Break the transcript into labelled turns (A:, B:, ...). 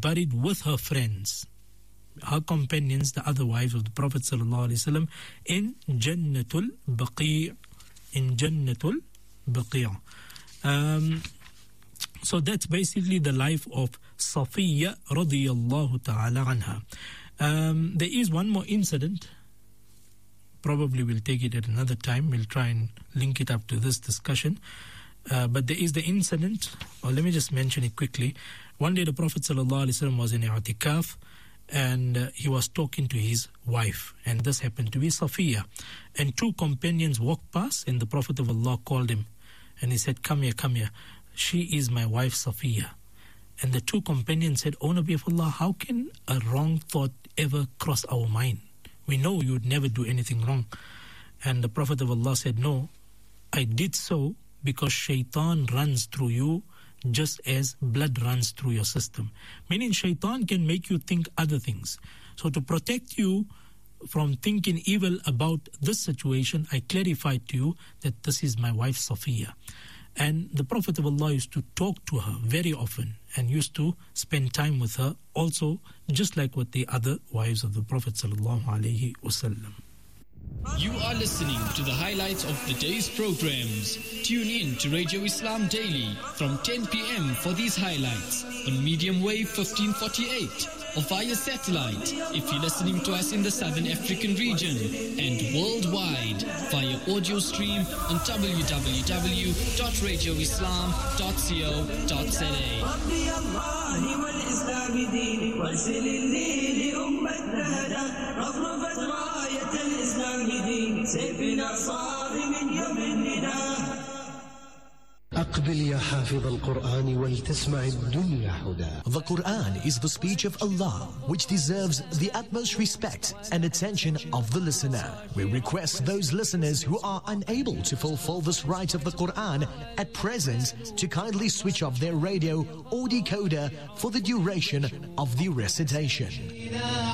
A: buried with her friends, her companions, the other wives of the Prophet ﷺ, in Jannatul Baqi'. In Jannatul Baqi'. So that's basically the life of Safiya radiyallahu ta'ala anha. There is one more incident. Probably we'll take it at another time. We'll try and link it up to this discussion. But there is the incident, or let me just mention it quickly. One day the Prophet ﷺ was in i'tikaf, and he was talking to his wife, and this happened to be Safiya. And two companions walked past, and the Prophet of Allah called him, and he said, come here, come here. She is my wife Safiya. And the two companions said, O Nabi of Allah, how can a wrong thought ever cross our mind? We know you would never do anything wrong. And the Prophet of Allah said, no, I did so because shaitan runs through you just as blood runs through your system. Meaning shaitan can make you think other things. So to protect you from thinking evil about this situation, I clarified to you that this is my wife Safiya. And the Prophet of Allah used to talk to her very often and used to spend time with her also, just like with the other wives of the Prophet sallallahu alaihi wasallam.
B: You are listening to the highlights of the day's programs. Tune in to Radio Islam Daily from 10 p.m. for these highlights on medium wave 1548 or via satellite if you're listening to us in the Southern African region, and worldwide via audio stream on www.radioislam.co.za.
C: أقبل يا حافظ القرآن ولتسمع الدنيا هدى.
D: The Quran is the speech of Allah, which deserves the utmost respect and attention of the listener. We request those listeners who are unable to fulfill this right of the Quran at present to kindly switch off their radio or decoder for the duration of the recitation.